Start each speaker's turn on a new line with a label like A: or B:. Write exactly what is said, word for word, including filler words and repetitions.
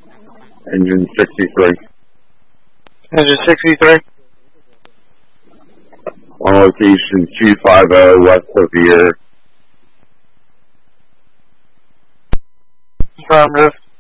A: Engine sixty-three.
B: Engine sixty-three.
A: On location two fifty West Sevier.
B: Affirmative.